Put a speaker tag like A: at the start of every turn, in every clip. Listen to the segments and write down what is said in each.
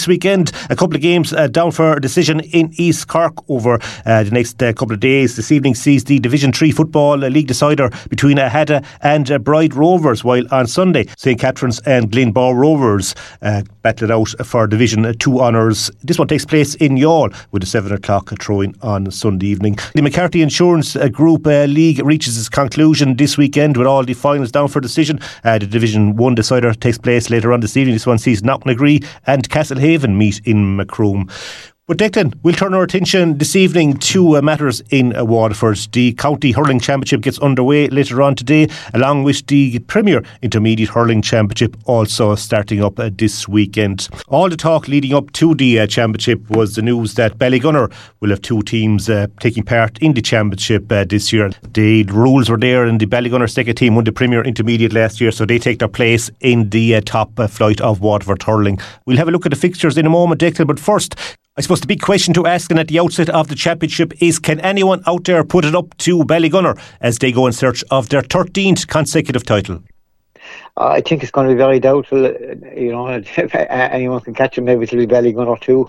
A: this weekend. A couple of games down for a decision in East Cork over the next couple of days. This evening sees the Division 3 Football League decider between Hadda and Bride Rovers, while on Sunday St Catherine's and Glenbow Rovers battle it out for Division 2 honours. This one takes place in Youghal with a 7 o'clock throw-in on Sunday evening. The McCarthy Insurance Group League reaches its conclusion this weekend with all the finals down for decision. The Division 1 decider takes place later on this evening. This one sees Knocknagree and Castlehaven meet in Macroom. But Declan, we'll turn our attention this evening to matters in Waterford. The County Hurling Championship gets underway later on today, along with the Premier Intermediate Hurling Championship also starting up this weekend. All the talk leading up to the championship was the news that Ballygunner will have two teams taking part in the championship this year. The rules were there, and the Ballygunner second team won the Premier Intermediate last year, so they take their place in the top flight of Waterford Hurling. We'll have a look at the fixtures in a moment, Declan, but first, I suppose the big question to ask at the outset of the championship is, can anyone out there put it up to Ballygunner as they go in search of their 13th consecutive title?
B: I think it's going to be very doubtful. If anyone can catch him, maybe it'll be Ballygunner too,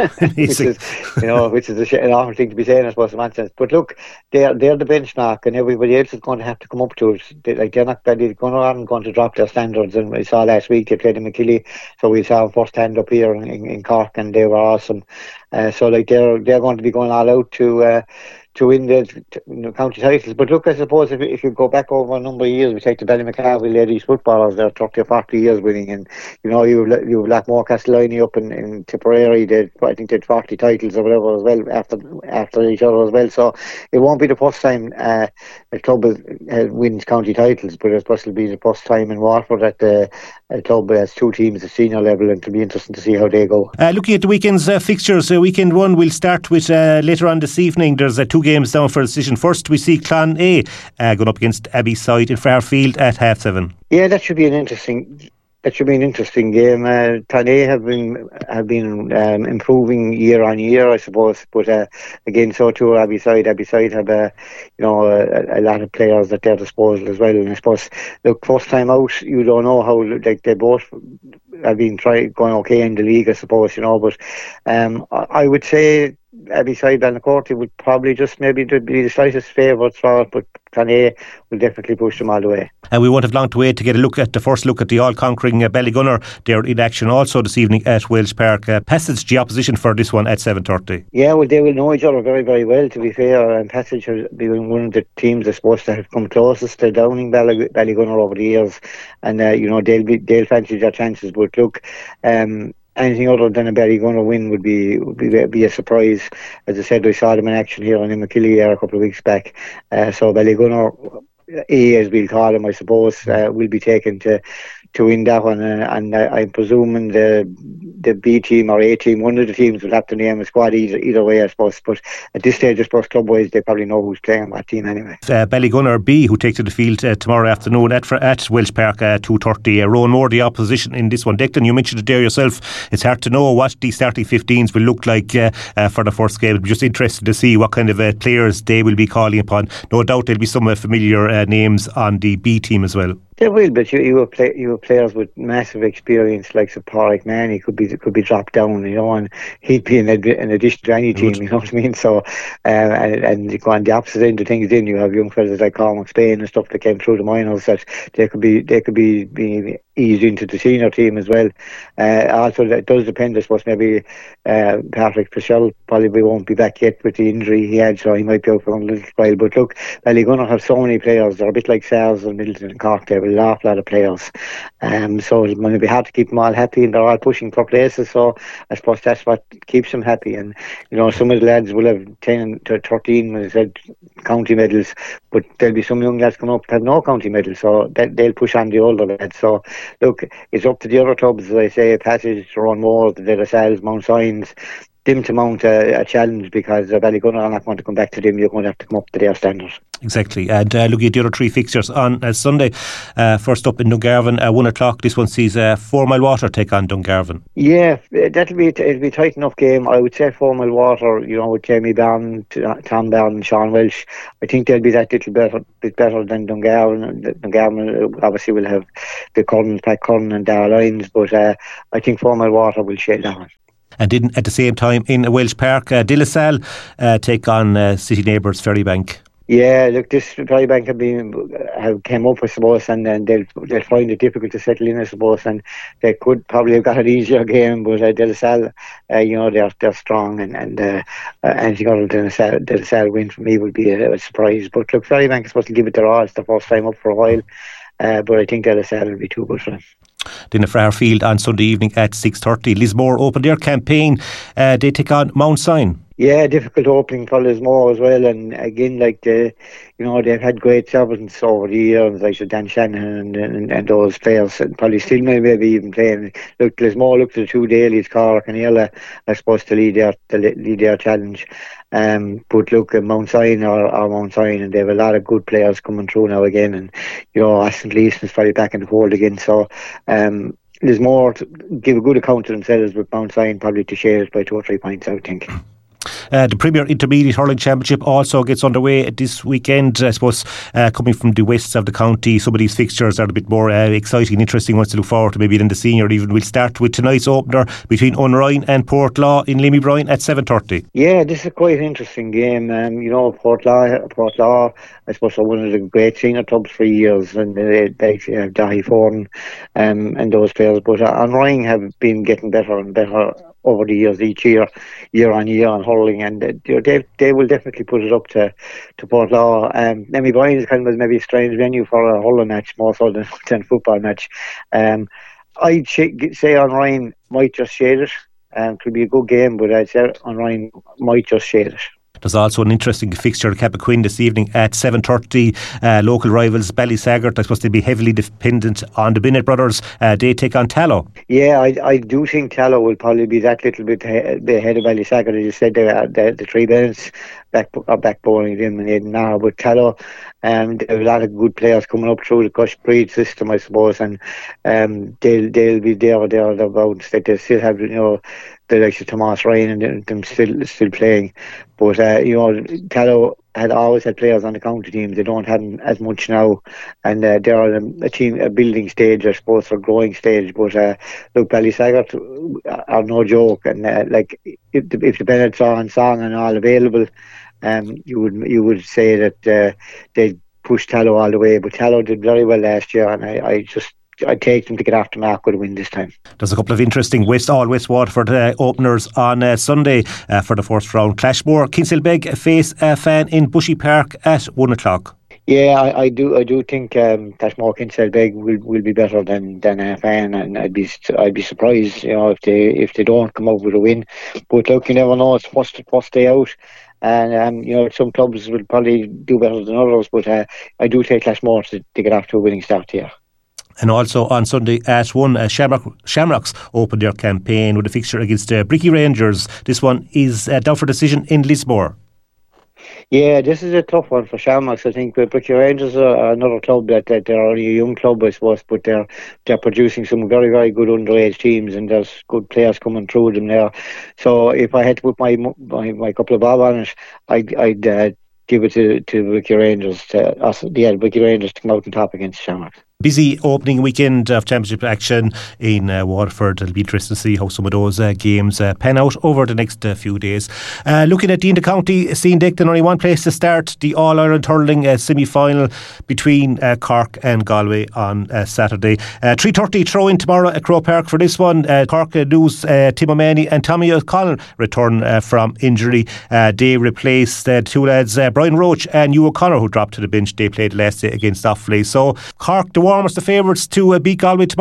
B: which is an awful thing to be saying, I suppose, in one sense. But look, they're the benchmark, and everybody else is going to have to come up to it. Ballygunner aren't going to drop their standards, and we saw last week they played in McKilly, so we saw them first hand up here in Cork, and they were awesome. They're going to be going all out to win the county titles. But look, I suppose if you go back over a number of years, we take the Ballymacarville ladies footballers, they're 30 or 40 years winning, and you have Blackmore Castellini up in Tipperary, I think they had 40 titles or whatever as well after each other as well. So it won't be the first time a club wins county titles, but it's supposed to be the first time in Waterford that a club has two teams at senior level, and it'll be interesting to see how they go. Looking
A: at the weekend's fixtures, weekend one we'll start with later on this evening. There's two games down for a decision. First we see Clon A going up against Abbeyside in Fairfield at 7:30.
B: Yeah, that should be an interesting game. Clon A have been improving year on year, I suppose, but again, so too Abbeyside. Abbeyside have a lot of players at their disposal as well, and I suppose, look, first time out, you don't know how, they both have been going okay in the league, I suppose, but I would say Abbeyside and Courty would probably just maybe be the slightest favourites for it, but Clon A will definitely push them all the way.
A: And we won't have long to wait to get the first look at the all-conquering Ballygunner. They're in action also this evening at Welsh Park. Passage, the opposition for this one at 7:30.
B: Yeah, well, they will know each other very, very well, to be fair, and Passage has been one of the teams that's supposed to have come closest to downing Ballygunner over the years, and they'll fancy their chances. But look, anything other than a Ballygunner win would be a surprise. As I said, we saw them in action here in McKilly a couple of weeks back. So Ballygunner A, as we'll call them, I suppose, will be taken to win that one, and I'm presuming the B team or A team, one of the teams will have to name a squad either way, I suppose. But at this stage, I suppose club-wise, they probably know who's playing what team anyway.
A: Ballygunner B, who take to the field tomorrow afternoon at Welsh Park 2:30. Rowan Moore, the opposition in this one. Declan, you mentioned it there yourself. It's hard to know what the starting 15s will look like for the first game. I'm just interested to see what kind of players they will be calling upon. No doubt there'll be some familiar names on the B team as well.
B: There will, but you have players with massive experience, like Pádraig Mann. He could be dropped down, and he'd be an addition to any team. You know what I mean? So, and you go on the opposite end of things. Then you have young fellas like Cormac Spain and stuff that came through the minors that they could be being eased into the senior team as well. Also, that does depend. I suppose maybe Patrick Fischel probably won't be back yet with the injury he had, so he might be out for a little while. But look, Ballygunner have so many players. They're a bit like Sars and Middleton and Cork. They have an awful lot of players, so it's going to be hard to keep them all happy, and they're all pushing for places. So I suppose that's what keeps them happy. And some of the lads will have 10 to 13, as I said, county medals, but there'll be some young lads coming up that have no county medals, so they'll push on the older lads. So look, it's up to the other clubs, as I say, Passage, Rowan Moore, the De La Salles, Mount Science. them to mount a challenge, because Ballygunner are not going to come back to them. You're going to have to come up to their standard.
A: Exactly. And looking at the other 3 fixtures on Sunday, first up in Dungarvan at 1 o'clock. This one sees 4 Mile Water take on Dungarvan.
B: Yeah, it'll be a tight enough game. I would say 4 Mile Water, with Jamie Barn, Tom Barn and Sean Welsh, I think they'll be that little bit better than Dungarvan. Dungarvan obviously will have the Pat Curran and Darragh Lyons, but I think 4 Mile Water will shake that one.
A: And at the same time in Welsh Park, De La Salle take on city neighbours Ferrybank.
B: Yeah, look, this Ferrybank have came up, I suppose, and they'll find it difficult to settle in, I suppose, and they could probably have got an easier game, but De La Salle, they're strong, and anything other than De La Salle win for me would be a surprise. But look, Ferrybank is supposed to give it their all. It's the first time up for a while, but I think De La Salle will be too good for them.
A: Then at Fairfield on Sunday evening at 6:30, Lismore open their campaign. They take on Mount Sion.
B: Yeah, difficult opening for Lismore as well, and again, they've had great servants over the years, like Dan Shannon and those players, and probably still maybe even playing. Look, Lismore looked at the 2 dailies, Cork and Iarla, are supposed to lead their challenge. But look, Mount Sion are Mount Sion, and they have a lot of good players coming through now again, and Aston Gleeson's probably back in the fold again. So Lismore give a good account of themselves, with Mount Sion probably to share it by 2 or 3 points, I would think.
A: The Premier Intermediate Hurling Championship also gets underway this weekend. I suppose coming from the west of the county, some of these fixtures are a bit more exciting and interesting ones to look forward to, maybe than the senior even. We'll start with tonight's opener between Unrhyne and Portlaw in Limmy at 7:30. Yeah,
B: this is quite an interesting game. Portlaw, I suppose, are one of the great senior clubs for years, and they have Dahi Foran and those players. But Unrhyne have been getting better and better over the years, each year on year on hurling, and they will definitely put it up to Portlaw. Lemmy Bryan is kind of maybe a strange venue for a hurling match, more so than a football match. I'd say Unrhyne might just shade it. Could be a good game, but I'd say Unrhyne might just shade it.
A: There's also an interesting fixture at Cappoquin this evening at 7:30. Local rivals Ballysaggart, I suppose they'll be heavily dependent on the Bennett brothers. They take on Tallow.
B: Yeah, I do think Tallow will probably be that little bit ahead of Ballysaggart. As you said, the 3 Bennetts are backboning them and now, but Tallow, there are a lot of good players coming up through the Cush Breed system, I suppose, and they'll be there or thereabouts. They still have the likes of Tomas Ryan and them still playing, but Tallow had always had players on the county teams. They don't have as much now, and they're a building stage, I suppose, or growing stage. But look, Ballysaggart are no joke, and if the Bennetts are on song and all available, you would say that they pushed Tallow all the way. But Tallow did very well last year, and I'd take them to get after Mark with a win this time.
A: There's a couple of interesting West Waterford openers on Sunday for the first round. Clashmore, Kinsale-Beg face Fan in Bushy Park at 1 o'clock.
B: Yeah, I do think Clashmore Kinsale-Beg will be better than Fan, and I'd be surprised if they don't come out with a win. But look, you never know. It's first day out. And some clubs will probably do better than others, but I do take Clashmore to get off to a winning start here.
A: And also on Sunday at 1, Shamrocks open their campaign with a fixture against Bricky Rangers. This one is down for decision in Lismore.
B: Yeah, this is a tough one for Shamrocks. I think Bricky Rangers are another club that they're only a young club, I suppose, but they're producing some very, very good underage teams, and there's good players coming through them there. So if I had to put my couple of bob on it, I'd give it to Bricky Rangers Bricky Rangers to come out on top against Shamrocks.
A: Busy opening weekend of championship action in Waterford. It'll be interesting to see how some of those games pan out over the next few days. Looking at the inter-county scene, Dick, there's only one place to start: the All-Ireland hurling semi-final between Cork and Galway on Saturday. 3:30 throw-in tomorrow at Croke Park for this one. Cork lose Tim O'Mahony and Tommy O'Connell return from injury. They replace the 2 lads, Brian Roach and Hugh O'Connor, who dropped to the bench. They played last day against Offaly. So Cork, the warmest of favourites to beat Galway tomorrow?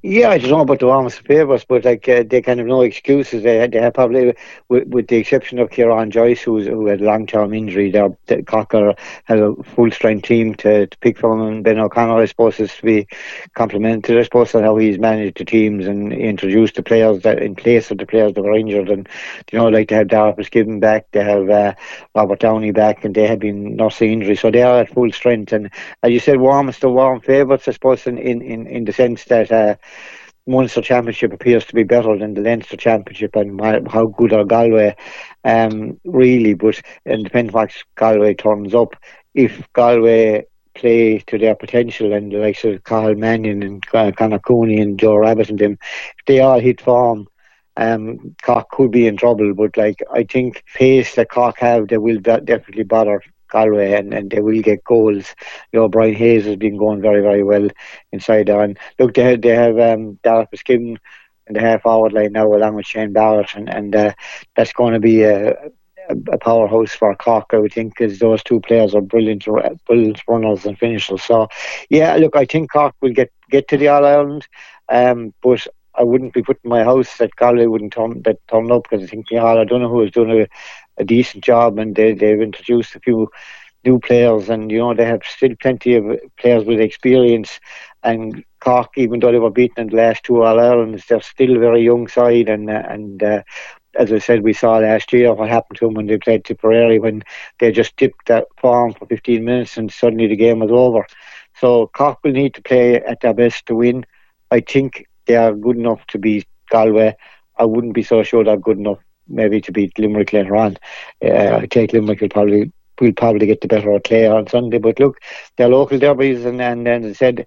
B: Yeah, I don't know about the Warmest favourites, but like they kind of no excuses. They have probably, with the exception of Kieran Joyce, who had long-term injury, the Cocker has a full-strength team to pick from, and Ben O'Connor, I suppose, is to be complimented. I suppose on how he's managed the teams and introduced the players that in place of the players that were injured, and like they have Darragh Fitzgibbon back, they have Robert Downey back, and they have been nursing injury, so they are at full strength. And as you said, Warmest are warm favourites, I suppose, in the sense that. Munster Championship appears to be better than the Leinster Championship, and how good are Galway, really. But it depends what Galway turns up. If Galway play to their potential, and the likes of Carl Mannion and Conor Cooney and Joe Rabbit and them, if they all hit form, Cork could be in trouble. But like, I think pace that Cork have, they will definitely bother Galway, and they will get goals. Brian Hayes has been going very, very well inside there. And look, they have Darragh Fitzgibbon in the half forward line now, along with Shane Barrett, and that's going to be a powerhouse for Cork, I would think, because those two players are brilliant runners and finishers. So, yeah, look, I think Cork will get to the All Ireland, but I wouldn't be putting my house that Galway wouldn't turn up, because I think I don't know who is doing a decent job, and they've introduced a few new players, and they have still plenty of players with experience. And Cork, even though they were beaten in the last two All Irelands, they're still a very young side, and as I said, we saw last year what happened to them when they played Tipperary, when they just dipped that form for 15 minutes and suddenly the game was over. So Cork will need to play at their best to win. I think they are good enough to beat Galway. I wouldn't be so sure they're good enough maybe to beat Limerick later on. I take Limerick will probably get the better of Clare on Sunday. But look, they're local derbies, and as I said,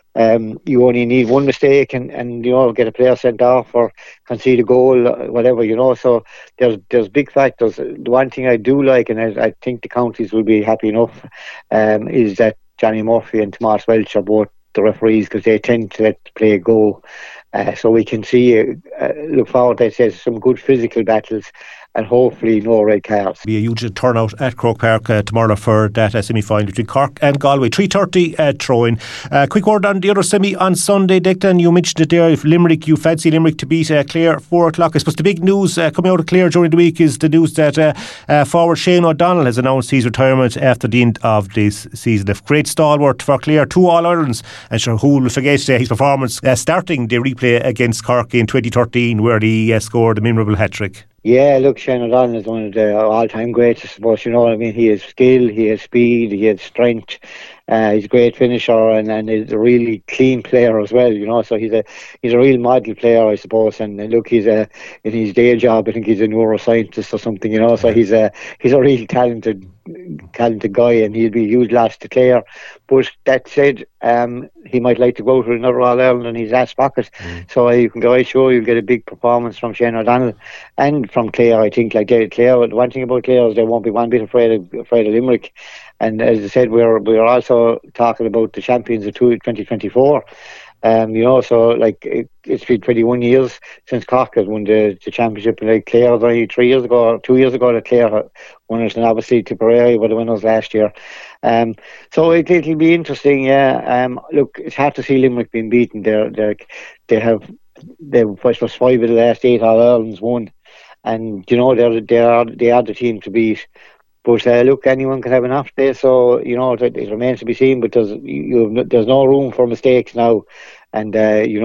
B: you only need one mistake and get a player sent off or concede a goal, whatever, so there's big factors. The one thing I do like, and I think the counties will be happy enough, is that Johnny Murphy and Tomas Welch are both the referees, because they tend to let the play go, so we can see look forward to some good physical battles, and hopefully no red cards.
A: Be a huge turnout at Croke Park tomorrow for that semi-final between Cork and Galway. 3:30 throw-in. Quick word on the other semi on Sunday. Declan, you mentioned it there. If Limerick, you fancy Limerick to beat Clare 4 o'clock. I suppose the big news coming out of Clare during the week is the news that forward Shane O'Donnell has announced his retirement after the end of this season. A great stalwart for Clare, 2 All-Irelands, and sure, who will forget his performance starting the replay against Cork in 2013, where he scored a memorable hat-trick.
B: Yeah, look, Shane O'Donnell is one of the all-time greats, I suppose. He has skill, he has speed, he has strength. He's a great finisher, and he's a really clean player as well. So he's a real model player, I suppose. And look, he's in his day job, I think he's a neuroscientist or something. So he's a real talented guy, and he'll be a huge loss to Clare. But that said, he might like to go to another All Ireland in his ass pocket. So you can go, sure, you'll get a big performance from Shane O'Donnell and from Clare. I think Clare, one thing about Clare is they won't be one bit afraid of Limerick. And as I said, we're also talking about the champions of 2024. So it's been 21 years since Cork has won the championship, and Clare was only 2 years ago that Clare won it, and obviously Tipperary were the winners last year. So it'll be interesting. Yeah. Look, it's hard to see Limerick being beaten. They've I suppose 5 of the last 8 All Irelands won, and they are the team to beat. But look, anyone can have an off day, so it remains to be seen. But there's no room for mistakes now, and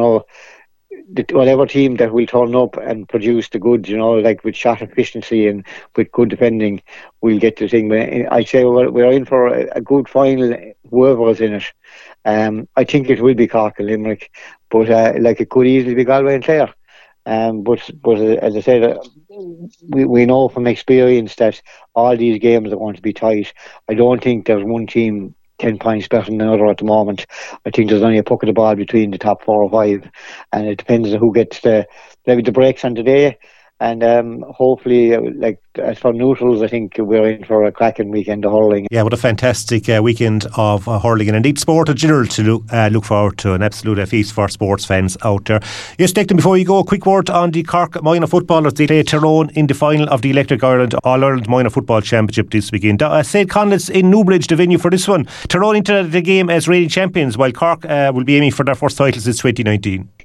B: whatever team that will turn up and produce the goods, with shot efficiency and with good defending, will get the thing. I say we're in for a good final, whoever is in it. I think it will be Cork and Limerick, but it could easily be Galway and Clare. But as I said, we know from experience that all these games are going to be tight. I don't think there's one team 10 points better than another at the moment. I think there's only a puck of the ball between the top 4 or 5, and it depends on who gets the breaks on today. And hopefully, as for neutrals, I think we're in for a cracking weekend of hurling.
A: Yeah, what a fantastic weekend of hurling, and indeed sport in general to look forward to. An absolute feast for sports fans out there. Yes, Declan, before you go, a quick word on the Cork Minor footballers. They play Tyrone in the final of the Electric Ireland All-Ireland Minor Football Championship this weekend. St. Conleth's in Newbridge, the venue for this one. Tyrone into the game as reigning champions, while Cork will be aiming for their first title since 2019.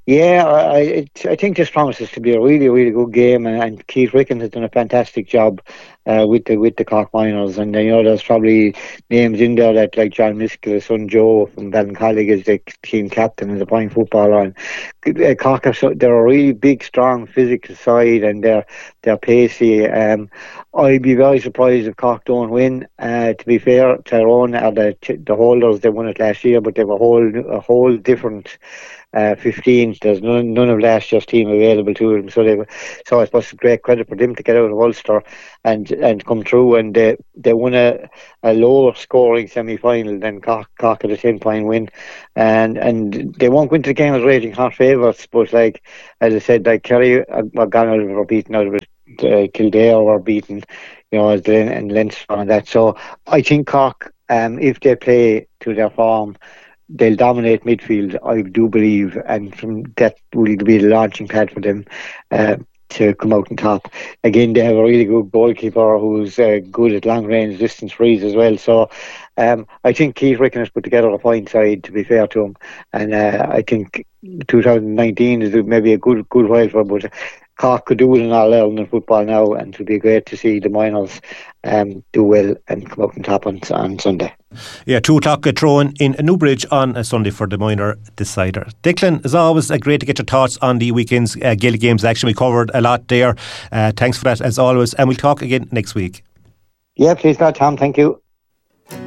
B: Yeah, I think this promises to be a really, really good game, and Keith Ricken has done a fantastic job with the Cork Miners, and there's probably names in there that like John Miskell, his son Joe from Ballincollig is the team captain and the point footballer, and Cork they're a really big, strong, physical side, and they're pacey. I'd be very surprised if Cork don't win. To be fair, Tyrone are the holders. They won it last year, but they have a whole different 15. There's none of last year's team available to them, so I suppose it's great credit for them to get out of Ulster and come through, and they won a lower scoring semi-final than Cork at a 10-point win, and they won't go into the game as raging hot favourites, but like as I said, like Kerry were gone out of it or beaten out of it. Kildare were beaten, and Leinster and that. So I think Cork, if they play to their form, they'll dominate midfield, I do believe, and from that will be the launching pad for them to come out on top. Again, they have a really good goalkeeper who's good at long range distance frees as well. So I think Keith Ricken has put together a fine side, to be fair to him, and I think 2019 is maybe a good while for him, but Cork could do it in All-Ireland in football now, and it would be great to see the Miners do well and come out on top on Sunday.
A: Yeah, 2 o'clock thrown in Newbridge on a Sunday for the minor decider. Declan, as always, great to get your thoughts on the weekend's Gaelic games. Actually, we covered a lot there. Thanks for that, as always, and we'll talk again next week.
B: Yeah, please God, Tom. Thank you.